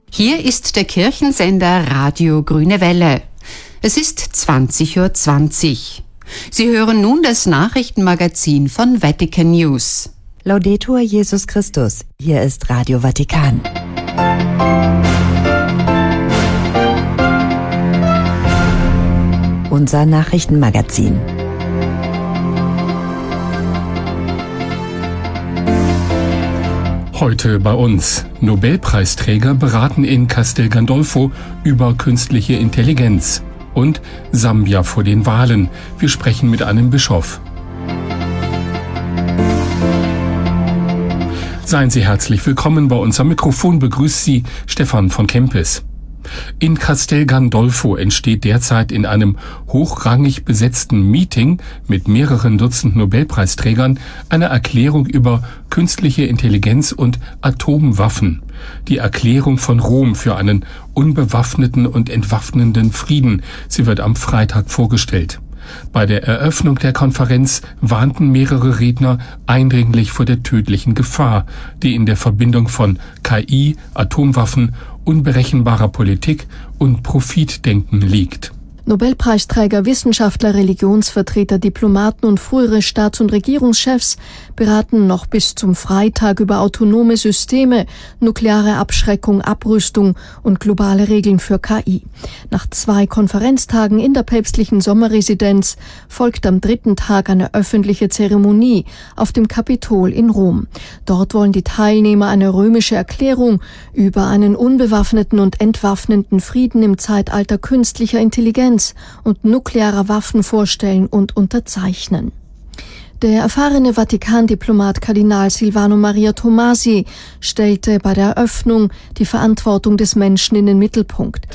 Hier ist der Kirchensender Radio Grüne Welle. Es ist 20:20 Uhr. Sie hören nun das Nachrichtenmagazin von Vatican News. Laudetur Jesus Christus. Hier ist Radio Vatikan. Unser Nachrichtenmagazin. Heute bei uns. Nobelpreisträger beraten in Castel Gandolfo über künstliche Intelligenz. Und Sambia vor den Wahlen. Wir sprechen mit einem Bischof. Seien Sie herzlich willkommen. Bei uns am Mikrofon begrüßt Sie Stefan von Kempis. In Castel Gandolfo entsteht derzeit in einem hochrangig besetzten Meeting mit mehreren Dutzend Nobelpreisträgern eine Erklärung über künstliche Intelligenz und Atomwaffen. Die Erklärung von Rom für einen unbewaffneten und entwaffnenden Frieden. Sie wird am Freitag vorgestellt. Bei der Eröffnung der Konferenz warnten mehrere Redner eindringlich vor der tödlichen Gefahr, die in der Verbindung von KI, Atomwaffen, unberechenbarer Politik und Profitdenken liegt. Nobelpreisträger, Wissenschaftler, Religionsvertreter, Diplomaten und frühere Staats- und Regierungschefs beraten noch bis zum Freitag über autonome Systeme, nukleare Abschreckung, Abrüstung und globale Regeln für KI. Nach 2 Konferenztagen in der päpstlichen Sommerresidenz folgt am 3. Tag eine öffentliche Zeremonie auf dem Kapitol in Rom. Dort wollen die Teilnehmer eine römische Erklärung über einen unbewaffneten und entwaffnenden Frieden im Zeitalter künstlicher Intelligenz und nuklearer Waffen vorstellen und unterzeichnen. Der erfahrene Vatikan-Diplomat Kardinal Silvano Maria Tomasi stellte bei der Eröffnung die Verantwortung des Menschen in den Mittelpunkt.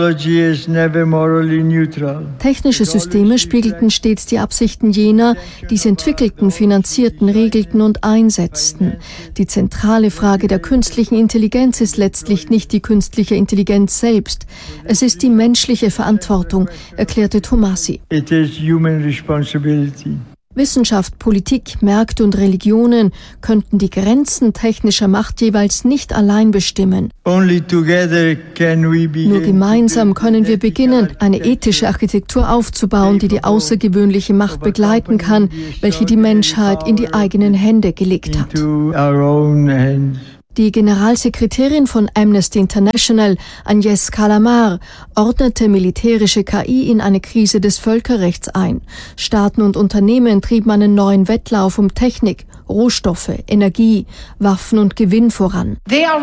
Technische Systeme spiegelten stets die Absichten jener, die sie entwickelten, finanzierten, regelten und einsetzten. Die zentrale Frage der künstlichen Intelligenz ist letztlich nicht die künstliche Intelligenz selbst. Es ist die menschliche Verantwortung, erklärte Tomasi. It is human responsibility. Wissenschaft, Politik, Märkte und Religionen könnten die Grenzen technischer Macht jeweils nicht allein bestimmen. Nur gemeinsam können wir beginnen, eine ethische Architektur aufzubauen, die die außergewöhnliche Macht begleiten kann, welche die Menschheit in die eigenen Hände gelegt hat. Die Generalsekretärin von Amnesty International, Agnès Calamard, ordnete militärische KI in eine Krise des Völkerrechts ein. Staaten und Unternehmen trieben einen neuen Wettlauf um Technik, Rohstoffe, Energie, Waffen und Gewinn voran.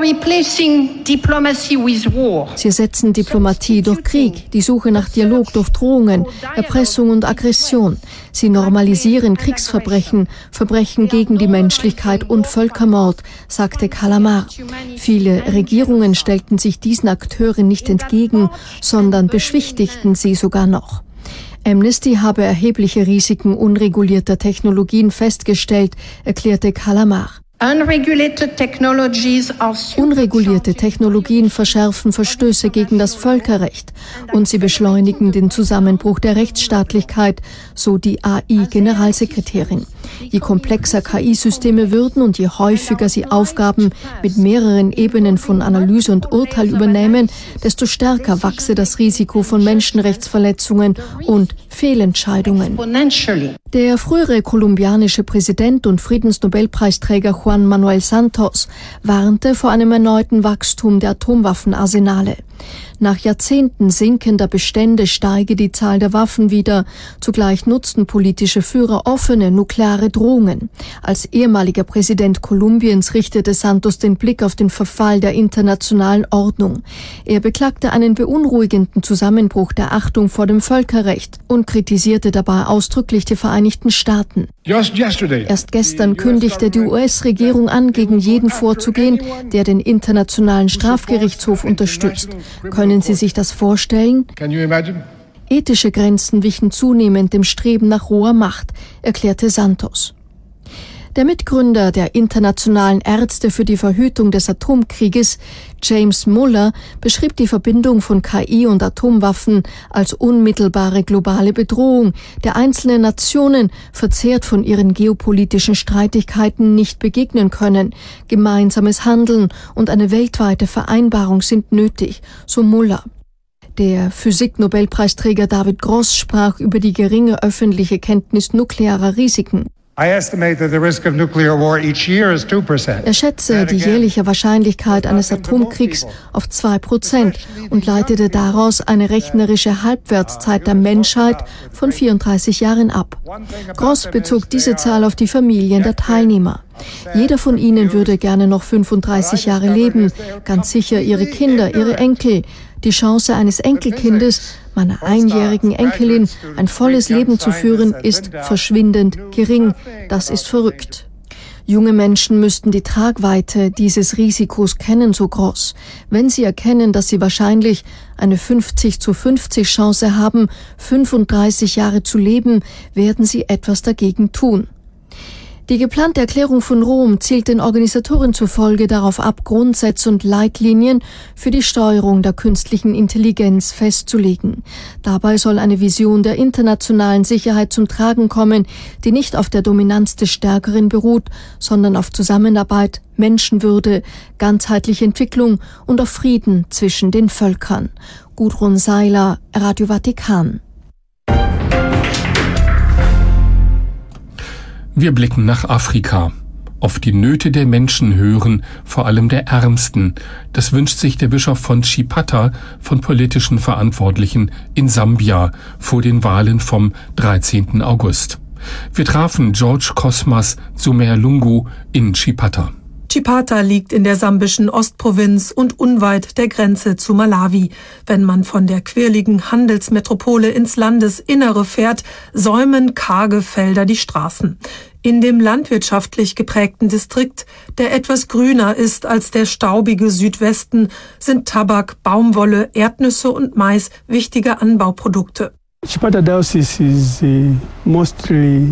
Sie ersetzen Diplomatie durch Krieg, die Suche nach Dialog durch Drohungen, Erpressung und Aggression. Sie normalisieren Kriegsverbrechen, Verbrechen gegen die Menschlichkeit und Völkermord, sagte Calamard. Viele Regierungen stellten sich diesen Akteuren nicht entgegen, sondern beschwichtigten sie sogar noch. Amnesty habe erhebliche Risiken unregulierter Technologien festgestellt, erklärte Calamard. Unregulierte Technologien verschärfen Verstöße gegen das Völkerrecht und sie beschleunigen den Zusammenbruch der Rechtsstaatlichkeit, so die AI-Generalsekretärin. Je komplexer KI-Systeme würden und je häufiger sie Aufgaben mit mehreren Ebenen von Analyse und Urteil übernehmen, desto stärker wachse das Risiko von Menschenrechtsverletzungen und Fehlentscheidungen. Der frühere kolumbianische Präsident und Friedensnobelpreisträger Juan Manuel Santos warnte vor einem erneuten Wachstum der Atomwaffenarsenale. Nach Jahrzehnten sinkender Bestände steige die Zahl der Waffen wieder. Zugleich nutzten politische Führer offene nukleare Drohungen. Als ehemaliger Präsident Kolumbiens richtete Santos den Blick auf den Verfall der internationalen Ordnung. Er beklagte einen beunruhigenden Zusammenbruch der Achtung vor dem Völkerrecht und kritisierte dabei ausdrücklich die Vereinigten Staaten. Erst gestern kündigte die US-Regierung an, gegen jeden vorzugehen, der den Internationalen Strafgerichtshof unterstützt. Können Sie sich das vorstellen? Ethische Grenzen wichen zunehmend dem Streben nach roher Macht, erklärte Santos. Der Mitgründer der Internationalen Ärzte für die Verhütung des Atomkrieges, James Muller, beschrieb die Verbindung von KI und Atomwaffen als unmittelbare globale Bedrohung, der einzelne Nationen, verzehrt von ihren geopolitischen Streitigkeiten, nicht begegnen können. Gemeinsames Handeln und eine weltweite Vereinbarung sind nötig, so Muller. Der Physik-Nobelpreisträger David Gross sprach über die geringe öffentliche Kenntnis nuklearer Risiken. Er schätze die jährliche Wahrscheinlichkeit eines Atomkriegs auf 2% und leitete daraus eine rechnerische Halbwertszeit der Menschheit von 34 Jahren ab. Gross bezog diese Zahl auf die Familien der Teilnehmer. Jeder von ihnen würde gerne noch 35 Jahre leben, ganz sicher ihre Kinder, ihre Enkel. Die Chance eines Enkelkindes, meiner einjährigen Enkelin, ein volles Leben zu führen, ist verschwindend gering. Das ist verrückt. Junge Menschen müssten die Tragweite dieses Risikos kennen, so Gross. Wenn sie erkennen, dass sie wahrscheinlich eine 50-50 Chance haben, 35 Jahre zu leben, werden sie etwas dagegen tun. Die geplante Erklärung von Rom zielt den Organisatoren zufolge darauf ab, Grundsätze und Leitlinien für die Steuerung der künstlichen Intelligenz festzulegen. Dabei soll eine Vision der internationalen Sicherheit zum Tragen kommen, die nicht auf der Dominanz des Stärkeren beruht, sondern auf Zusammenarbeit, Menschenwürde, ganzheitliche Entwicklung und auf Frieden zwischen den Völkern. Gudrun Seiler, Radio Vatikan. Wir blicken nach Afrika. Auf die Nöte der Menschen hören, vor allem der Ärmsten. Das wünscht sich der Bischof von Chipata von politischen Verantwortlichen in Sambia vor den Wahlen vom 13. August. Wir trafen George Cosmas Zumeer-Lungu in Chipata. Chipata liegt in der sambischen Ostprovinz und unweit der Grenze zu Malawi. Wenn man von der quirligen Handelsmetropole ins Landesinnere fährt, säumen karge Felder die Straßen. In dem landwirtschaftlich geprägten Distrikt, der etwas grüner ist als der staubige Südwesten, sind Tabak, Baumwolle, Erdnüsse und Mais wichtige Anbauprodukte. Chipata Diocese is mostly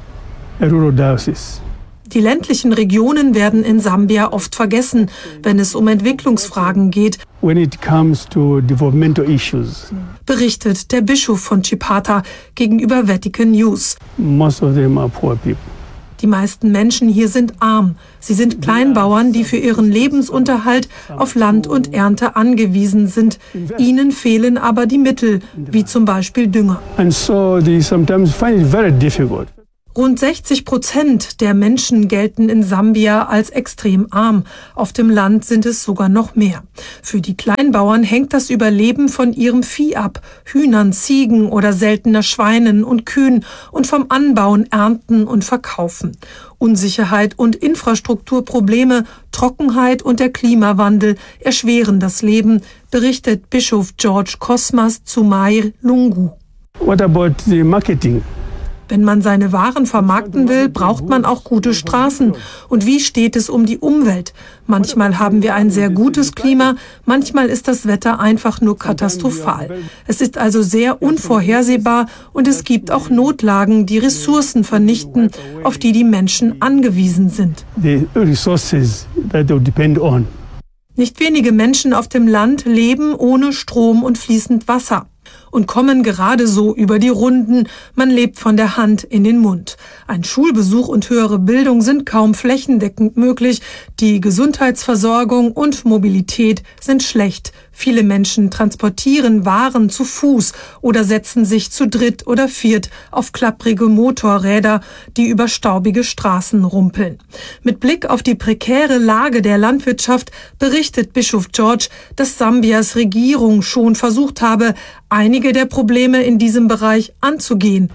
a rural diocese. Die ländlichen Regionen werden in Sambia oft vergessen, wenn es um Entwicklungsfragen geht, When it comes to developmental issues, berichtet der Bischof von Chipata gegenüber Vatican News. most of them are poor people. Die meisten Menschen hier sind arm. Sie sind Kleinbauern, die für ihren Lebensunterhalt auf Land und Ernte angewiesen sind. Ihnen fehlen aber die Mittel, wie zum Beispiel Dünger. And so they sometimes find it very difficult. Rund 60% der Menschen gelten in Sambia als extrem arm. Auf dem Land sind es sogar noch mehr. Für die Kleinbauern hängt das Überleben von ihrem Vieh ab. Hühnern, Ziegen oder seltener Schweinen und Kühen und vom Anbauen, Ernten und Verkaufen. Unsicherheit und Infrastrukturprobleme, Trockenheit und der Klimawandel erschweren das Leben, berichtet Bischof George Cosmas Zumeer-Lungu. What about the marketing? Wenn man seine Waren vermarkten will, braucht man auch gute Straßen. Und wie steht es um die Umwelt? Manchmal haben wir ein sehr gutes Klima, manchmal ist das Wetter einfach nur katastrophal. Es ist also sehr unvorhersehbar und es gibt auch Notlagen, die Ressourcen vernichten, auf die die Menschen angewiesen sind. The resources that they depend on. Nicht wenige Menschen auf dem Land leben ohne Strom und fließend Wasser und kommen gerade so über die Runden. Man lebt von der Hand in den Mund. Ein Schulbesuch und höhere Bildung sind kaum flächendeckend möglich. Die Gesundheitsversorgung und Mobilität sind schlecht. Viele Menschen transportieren Waren zu Fuß oder setzen sich zu dritt oder viert auf klapprige Motorräder, die über staubige Straßen rumpeln. Mit Blick auf die prekäre Lage der Landwirtschaft berichtet Bischof George, dass Sambias Regierung schon versucht habe, einige der Probleme in diesem Bereich anzugehen.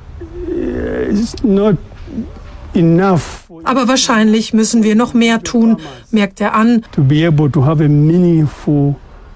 It's not enough Aber wahrscheinlich müssen wir noch mehr tun, merkt er an. to be able to have a meaningful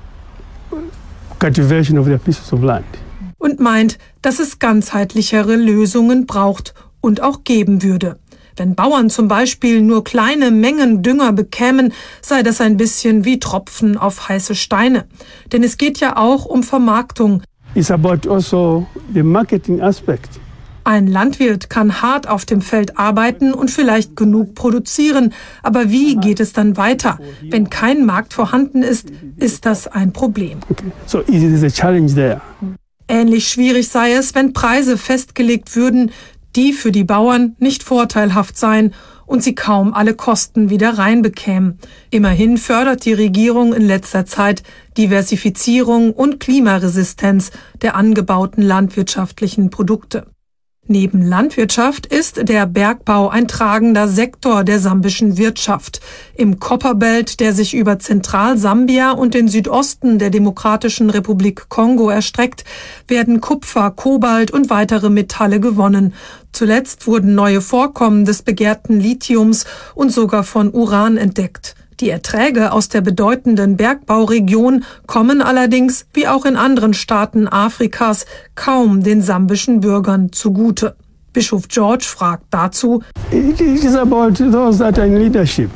cultivation of their pieces of land. Und meint, dass es ganzheitlichere Lösungen braucht und auch geben würde. Wenn Bauern zum Beispiel nur kleine Mengen Dünger bekämen, sei das ein bisschen wie Tropfen auf heiße Steine. Denn es geht ja auch um Vermarktung. It's about also the marketing aspect. Ein Landwirt kann hart auf dem Feld arbeiten und vielleicht genug produzieren, aber wie geht es dann weiter? Wenn kein Markt vorhanden ist, ist das ein Problem. So it is a challenge there. Ähnlich schwierig sei es, wenn Preise festgelegt würden, die für die Bauern nicht vorteilhaft seien und sie kaum alle Kosten wieder reinbekämen. Immerhin fördert die Regierung in letzter Zeit Diversifizierung und Klimaresistenz der angebauten landwirtschaftlichen Produkte. Neben Landwirtschaft ist der Bergbau ein tragender Sektor der sambischen Wirtschaft. Im Copperbelt, der sich über Zentralsambia und den Südosten der Demokratischen Republik Kongo erstreckt, werden Kupfer, Kobalt und weitere Metalle gewonnen. Zuletzt wurden neue Vorkommen des begehrten Lithiums und sogar von Uran entdeckt. Die Erträge aus der bedeutenden Bergbauregion kommen allerdings, wie auch in anderen Staaten Afrikas, kaum den sambischen Bürgern zugute. Bischof George fragt dazu: It is about those that are in leadership.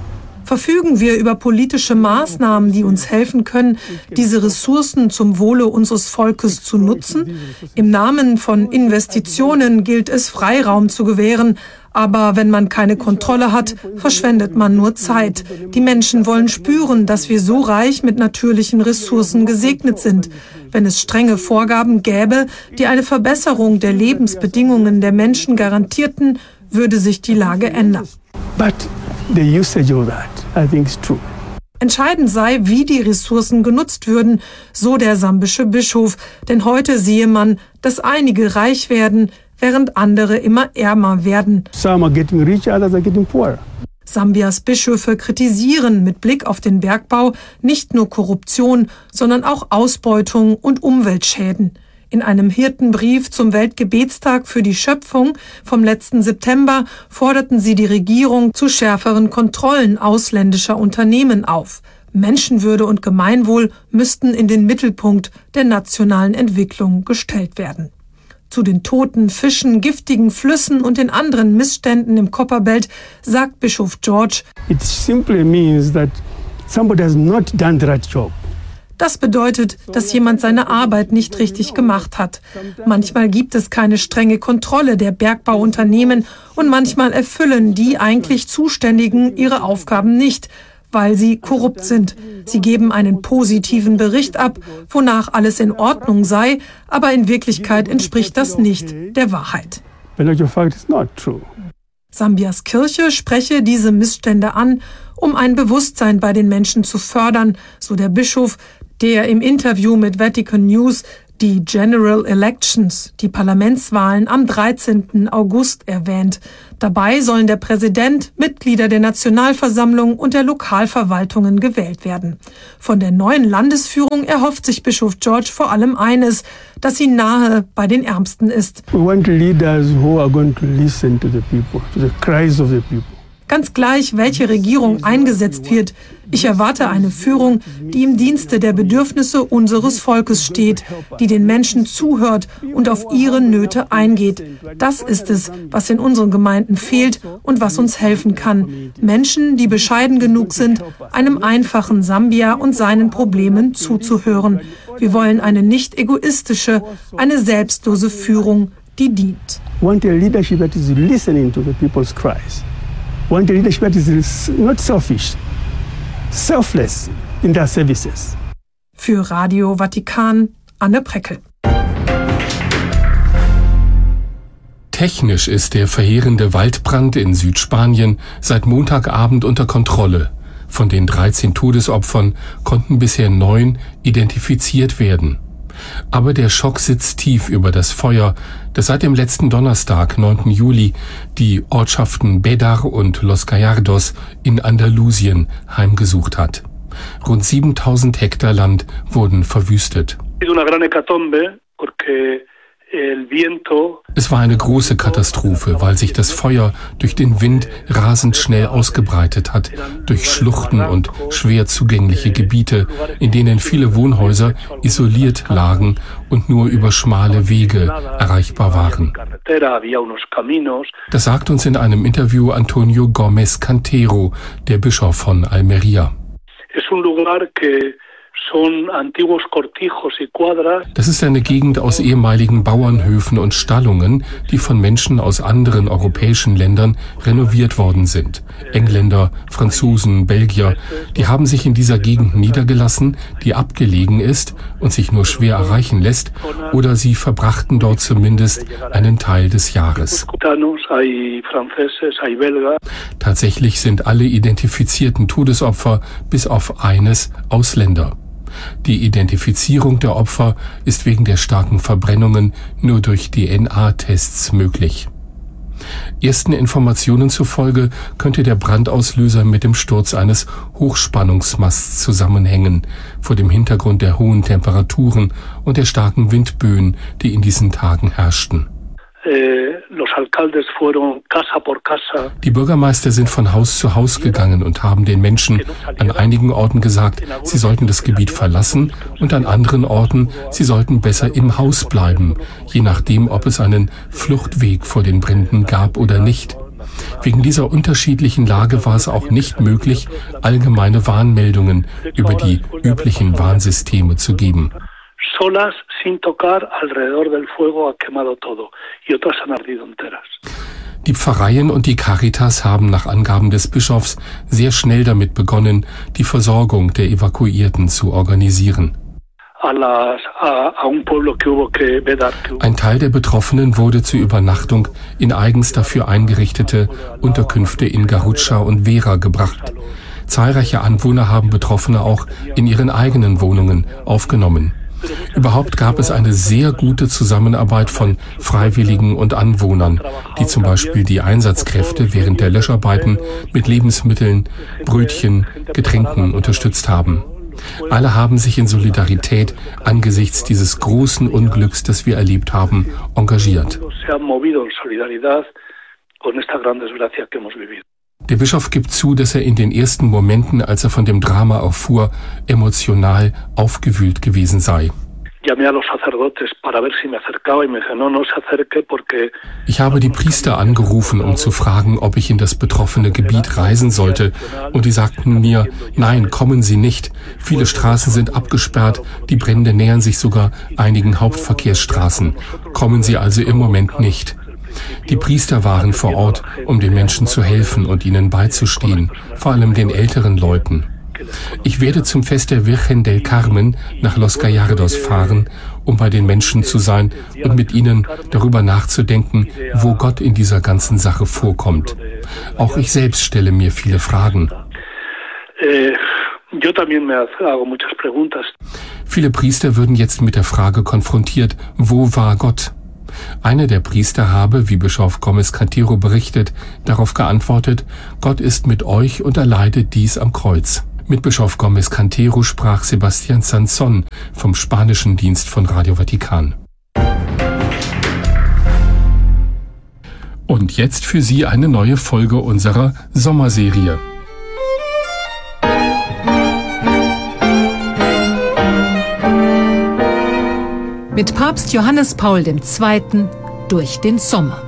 Verfügen wir über politische Maßnahmen, die uns helfen können, diese Ressourcen zum Wohle unseres Volkes zu nutzen? Im Namen von Investitionen gilt es, Freiraum zu gewähren. Aber wenn man keine Kontrolle hat, verschwendet man nur Zeit. Die Menschen wollen spüren, dass wir so reich mit natürlichen Ressourcen gesegnet sind. Wenn es strenge Vorgaben gäbe, die eine Verbesserung der Lebensbedingungen der Menschen garantierten, würde sich die Lage ändern. But the usage of that, I think, is true. Entscheidend sei, wie die Ressourcen genutzt würden, so der sambische Bischof. Denn heute sehe man, dass einige reich werden, während andere immer ärmer werden. Some are getting rich, others are getting poorer. Sambias Bischöfe kritisieren mit Blick auf den Bergbau nicht nur Korruption, sondern auch Ausbeutung und Umweltschäden. In einem Hirtenbrief zum Weltgebetstag für die Schöpfung vom letzten September forderten sie die Regierung zu schärferen Kontrollen ausländischer Unternehmen auf. Menschenwürde und Gemeinwohl müssten in den Mittelpunkt der nationalen Entwicklung gestellt werden. Zu den toten Fischen, giftigen Flüssen und den anderen Missständen im Copperbelt sagt Bischof George: It simply means that somebody has not done the right job. Das bedeutet, dass jemand seine Arbeit nicht richtig gemacht hat. Manchmal gibt es keine strenge Kontrolle der Bergbauunternehmen und manchmal erfüllen die eigentlich Zuständigen ihre Aufgaben nicht, weil sie korrupt sind. Sie geben einen positiven Bericht ab, wonach alles in Ordnung sei, aber in Wirklichkeit entspricht das nicht der Wahrheit. Sambias Kirche spreche diese Missstände an, um ein Bewusstsein bei den Menschen zu fördern, so der Bischof, der im Interview mit Vatican News die General Elections, die Parlamentswahlen am 13. August erwähnt. Dabei sollen der Präsident, Mitglieder der Nationalversammlung und der Lokalverwaltungen gewählt werden. Von der neuen Landesführung erhofft sich Bischof George vor allem eines, dass sie nahe bei den Ärmsten ist. We want leaders who are going to listen to the people, to the cries of the people. Ganz gleich, welche Regierung eingesetzt wird, ich erwarte eine Führung, die im Dienste der Bedürfnisse unseres Volkes steht, die den Menschen zuhört und auf ihre Nöte eingeht. Das ist es, was in unseren Gemeinden fehlt und was uns helfen kann. Menschen, die bescheiden genug sind, einem einfachen Sambia und seinen Problemen zuzuhören. Wir wollen eine nicht egoistische, eine selbstlose Führung, die dient. Want a leadership that is listening to the people's cries. Want a leadership that is not selfish, selfless in their services. Für Radio Vatikan, Anne Preckel. Technisch ist der verheerende Waldbrand in Südspanien seit Montagabend unter Kontrolle. Von den 13 Todesopfern konnten bisher 9 identifiziert werden. Aber der Schock sitzt tief über das Feuer, das seit dem letzten Donnerstag, 9. Juli, die Ortschaften Bédar und Los Gallardos in Andalusien heimgesucht hat. Rund 7000 Hektar Land wurden verwüstet. Es war eine große Katastrophe, weil sich das Feuer durch den Wind rasend schnell ausgebreitet hat, durch Schluchten und schwer zugängliche Gebiete, in denen viele Wohnhäuser isoliert lagen und nur über schmale Wege erreichbar waren. Das sagt uns in einem Interview Antonio Gómez Cantero, der Bischof von Almería. Das ist eine Gegend aus ehemaligen Bauernhöfen und Stallungen, die von Menschen aus anderen europäischen Ländern renoviert worden sind. Engländer, Franzosen, Belgier, die haben sich in dieser Gegend niedergelassen, die abgelegen ist und sich nur schwer erreichen lässt, oder sie verbrachten dort zumindest einen Teil des Jahres. Tatsächlich sind alle identifizierten Todesopfer bis auf eines Ausländer. Die Identifizierung der Opfer ist wegen der starken Verbrennungen nur durch DNA-Tests möglich. Ersten Informationen zufolge könnte der Brandauslöser mit dem Sturz eines Hochspannungsmasts zusammenhängen, vor dem Hintergrund der hohen Temperaturen und der starken Windböen, die in diesen Tagen herrschten. Die Bürgermeister sind von Haus zu Haus gegangen und haben den Menschen an einigen Orten gesagt, sie sollten das Gebiet verlassen und an anderen Orten, sie sollten besser im Haus bleiben, je nachdem, ob es einen Fluchtweg vor den Bränden gab oder nicht. Wegen dieser unterschiedlichen Lage war es auch nicht möglich, allgemeine Warnmeldungen über die üblichen Warnsysteme zu geben. Solas, sin tocar, alrededor del fuego ha quemado todo y otras han ardido enteras. Die Pfarreien und die Caritas haben nach Angaben des Bischofs sehr schnell damit begonnen, die Versorgung der Evakuierten zu organisieren. Ein Teil der Betroffenen wurde zur Übernachtung in eigens dafür eingerichtete Unterkünfte in Garrucha und Vera gebracht. Zahlreiche Anwohner haben Betroffene auch in ihren eigenen Wohnungen aufgenommen. Überhaupt gab es eine sehr gute Zusammenarbeit von Freiwilligen und Anwohnern, die zum Beispiel die Einsatzkräfte während der Löscharbeiten mit Lebensmitteln, Brötchen, Getränken unterstützt haben. Alle haben sich in Solidarität angesichts dieses großen Unglücks, das wir erlebt haben, engagiert. Der Bischof gibt zu, dass er in den ersten Momenten, als er von dem Drama erfuhr, emotional aufgewühlt gewesen sei. Ich habe die Priester angerufen, um zu fragen, ob ich in das betroffene Gebiet reisen sollte, und die sagten mir, nein, kommen Sie nicht. Viele Straßen sind abgesperrt, die Brände nähern sich sogar einigen Hauptverkehrsstraßen. Kommen Sie also im Moment nicht. Die Priester waren vor Ort, um den Menschen zu helfen und ihnen beizustehen, vor allem den älteren Leuten. Ich werde zum Fest der Virgen del Carmen nach Los Gallardos fahren, um bei den Menschen zu sein und mit ihnen darüber nachzudenken, wo Gott in dieser ganzen Sache vorkommt. Auch ich selbst stelle mir viele Fragen. Viele Priester würden jetzt mit der Frage konfrontiert, wo war Gott? Einer der Priester habe, wie Bischof Gómez Cantero berichtet, darauf geantwortet, Gott ist mit euch und erleidet dies am Kreuz. Mit Bischof Gómez Cantero sprach Sebastián Sansón vom spanischen Dienst von Radio Vatikan. Und jetzt für Sie eine neue Folge unserer Sommerserie. Mit Papst Johannes Paul II. Durch den Sommer.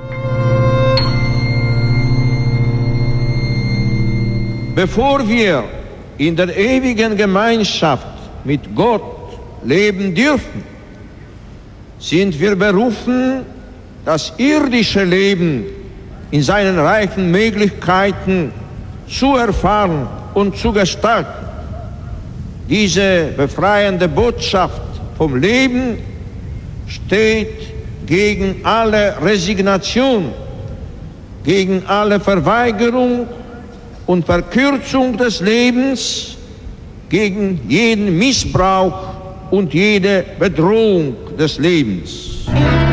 Bevor wir in der ewigen Gemeinschaft mit Gott leben dürfen, sind wir berufen, das irdische Leben in seinen reichen Möglichkeiten zu erfahren und zu gestalten. Diese befreiende Botschaft vom Leben steht gegen alle Resignation, gegen alle Verweigerung und Verkürzung des Lebens, gegen jeden Missbrauch und jede Bedrohung des Lebens.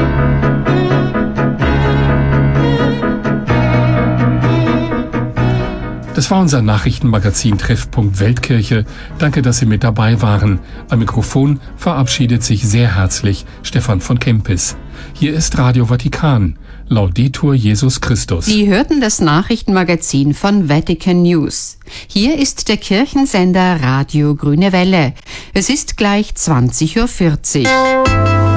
Das war unser Nachrichtenmagazin Treffpunkt Weltkirche. Danke, dass Sie mit dabei waren. Am Mikrofon verabschiedet sich sehr herzlich Stefan von Kempis. Hier ist Radio Vatikan. Laudetur Jesus Christus. Sie hörten das Nachrichtenmagazin von Vatican News. Hier ist der Kirchensender Radio Grüne Welle. Es ist gleich 20:40 Uhr.